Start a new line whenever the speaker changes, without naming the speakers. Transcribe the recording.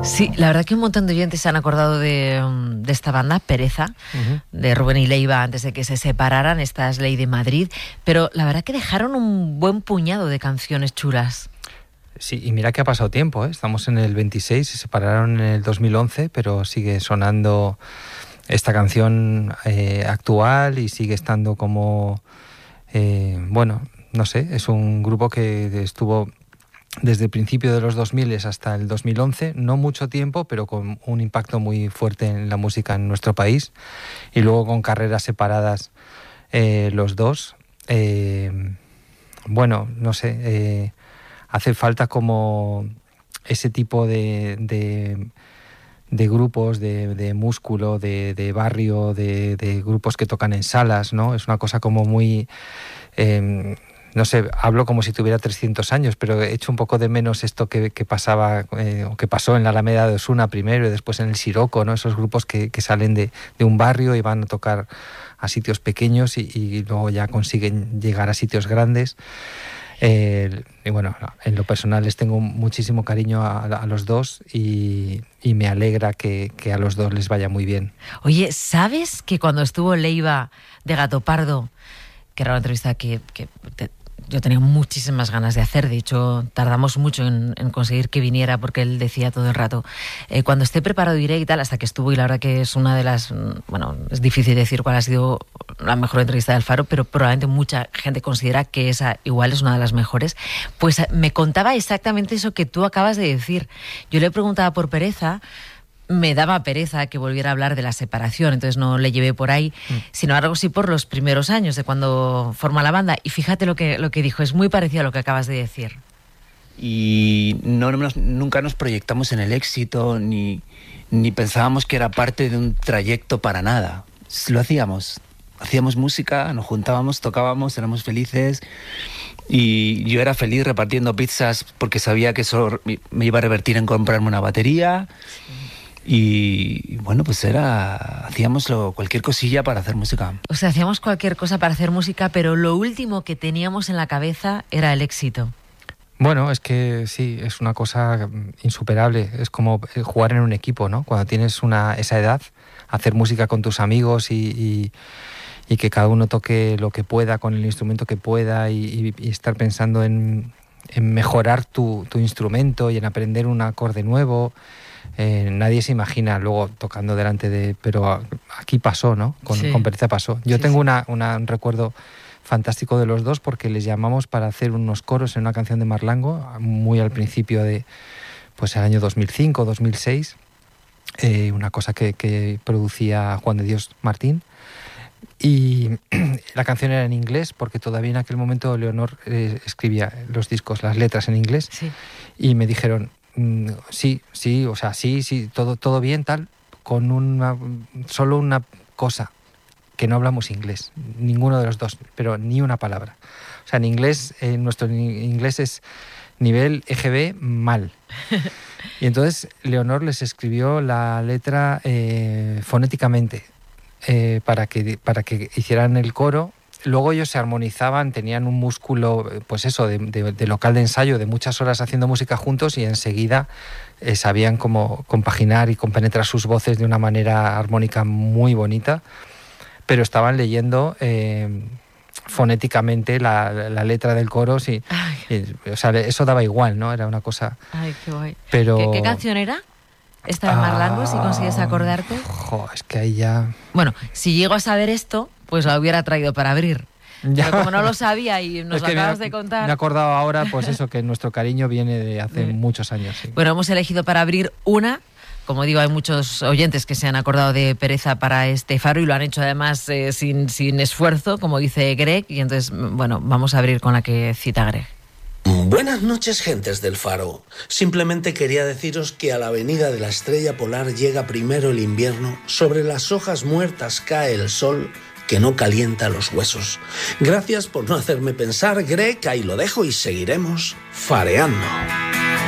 Sí, la verdad que un montón de oyentes se han acordado de esta banda, Pereza, de Rubén y Leiva, antes de que se separaran. Esta es Ley de Madrid, pero la verdad que dejaron un buen puñado de canciones chulas.
Sí, y mira que ha pasado tiempo, ¿eh? Estamos en el 26, se separaron en el 2011, pero sigue sonando esta canción actual y sigue estando como... bueno, no sé, es un grupo que estuvo desde el principio de los 2000 hasta el 2011, no mucho tiempo, pero con un impacto muy fuerte en la música en nuestro país, y luego con carreras separadas los dos. Bueno, no sé, hace falta como ese tipo de grupos, de músculo, de barrio, de grupos que tocan en salas, ¿no? Es una cosa como muy... no sé, hablo como si tuviera 300 años, pero he hecho un poco de menos esto que pasaba, o que pasó en la Alameda de Osuna primero y después en el Siroco, ¿no? Esos grupos que salen de un barrio y van a tocar a sitios pequeños y luego ya consiguen llegar a sitios grandes. Y bueno, en lo personal les tengo muchísimo cariño a los dos y me alegra que a los dos les vaya muy bien.
Oye, ¿sabes que cuando estuvo Leiva de Gato Pardo, que era una entrevista que yo tenía muchísimas ganas de hacer, de hecho tardamos mucho en conseguir que viniera porque él decía todo el rato, cuando esté preparado iré y tal, hasta que estuvo, y la verdad que es una de las, bueno, es difícil decir cuál ha sido la mejor entrevista del Faro, pero probablemente mucha gente considera que esa igual es una de las mejores. Pues me contaba exactamente eso que tú acabas de decir. Yo le preguntaba por Pereza, me daba pereza que volviera a hablar de la separación, entonces no le llevé por ahí, sino algo sí por los primeros años de cuando forma la banda. Y fíjate lo que dijo, es muy parecido a lo que acabas de decir.
Y nunca nos proyectamos en el éxito, ni pensábamos que era parte de un trayecto para nada. Lo hacíamos música, nos juntábamos, tocábamos, éramos felices. Y yo era feliz repartiendo pizzas porque sabía que eso me iba a revertir en comprarme una batería. Y bueno, pues hacíamos cualquier cosilla para hacer música.
O sea, hacíamos cualquier cosa para hacer música, pero lo último que teníamos en la cabeza era el éxito.
Bueno, es que sí, es una cosa insuperable. Es como jugar en un equipo, ¿no? Cuando tienes esa edad, hacer música con tus amigos y que cada uno toque lo que pueda con el instrumento que pueda y estar pensando en mejorar tu instrumento y en aprender un acorde nuevo. Nadie se imagina luego tocando delante de... Pero aquí pasó, ¿no? Con Pereza pasó. Yo tengo un recuerdo fantástico de los dos porque les llamamos para hacer unos coros en una canción de Marlango, muy al principio de el año 2005, 2006, una cosa que producía Juan de Dios Martín. Y la canción era en inglés porque todavía en aquel momento Leonor escribía los discos, las letras en inglés. Sí. Y me dijeron... Sí, todo bien, tal, con solo una cosa, que no hablamos inglés, ninguno de los dos, pero ni una palabra. O sea, en inglés, nuestro inglés es nivel EGB mal. Y entonces Leonor les escribió la letra fonéticamente para que hicieran el coro. Luego ellos se armonizaban, tenían un músculo, pues eso, de local de ensayo, de muchas horas haciendo música juntos, y enseguida sabían cómo compaginar y compenetrar sus voces de una manera armónica muy bonita, pero estaban leyendo fonéticamente la letra del coro, sí. O sea, eso daba igual, ¿no? Era una cosa...
Ay, qué guay.
Pero...
¿Qué canción era? ¿Esta de Marlango, si consigues acordarte?
Es que ahí ya...
Bueno, si llego a saber esto, pues la hubiera traído para abrir. Ya. Pero como no lo sabía y nos lo acabas de contar...
Me he acordado ahora, pues eso, que nuestro cariño viene de hace muchos años. Sí.
Bueno, hemos elegido para abrir una. Como digo, hay muchos oyentes que se han acordado de Pereza para este Faro y lo han hecho además sin esfuerzo, como dice Greg. Y entonces, bueno, vamos a abrir con la que cita Greg.
Buenas noches, gentes del Faro. Simplemente quería deciros que a la avenida de la Estrella Polar llega primero el invierno, sobre las hojas muertas cae el sol que no calienta los huesos. Gracias por no hacerme pensar, Greg, ahí lo dejo y seguiremos fareando.